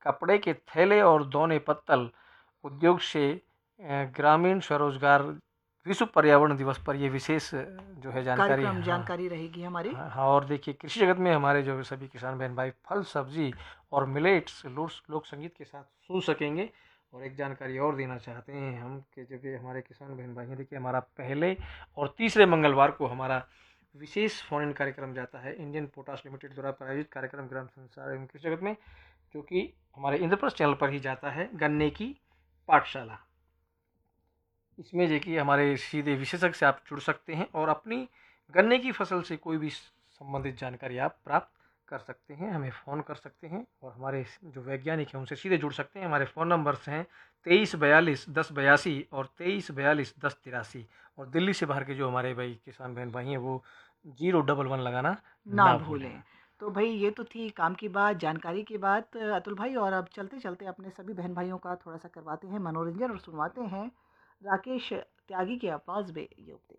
कपड़े के थैले और दोने पत्तल उद्योग से ग्रामीण स्वरोजगार विश्व पर्यावरण दिवस पर ये विशेष जो है जानकारी। कार्यक्रम हाँ जानकारी रहेगी हमारी। हाँ हाँ। और देखिए कृषि जगत में हमारे जो सभी किसान बहन भाई फल सब्जी और मिलेट्स लोक संगीत के साथ सुन सकेंगे। और एक जानकारी और देना चाहते हैं हम कि जब ये हमारे किसान बहन भाई हैं, देखिए हमारा पहले और तीसरे मंगलवार को हमारा विशेष फोन इन कार्यक्रम जाता है इंडियन पोटाश लिमिटेड द्वारा प्रायोजित कार्यक्रम ग्राम संसार एवं कृषि जगत में, जो कि हमारे इंद्रप्रस्थ चैनल पर ही जाता है, गन्ने की पाठशाला। इसमें देखिए हमारे सीधे विशेषज्ञ से आप जुड़ सकते हैं और अपनी गन्ने की फसल से कोई भी संबंधित जानकारी आप प्राप्त कर सकते हैं, हमें फ़ोन कर सकते हैं और हमारे जो वैज्ञानिक हैं उनसे सीधे जुड़ सकते हैं। हमारे फ़ोन नंबर्स हैं 2342 1082 और 2342 1083। और दिल्ली से बाहर के जो हमारे भाई किसान बहन भाई हैं वो 011 लगाना ना ना भूलें। भूलें। तो भई ये तो थी काम की बात, जानकारी की बात अतुल भाई, और अब चलते-चलते अपने सभी बहन-भाइयों का थोड़ा-सा करवाते हैं मनोरंजन और सुनवाते हैं राकेश त्यागी की आवाज़ में ये उपदेश।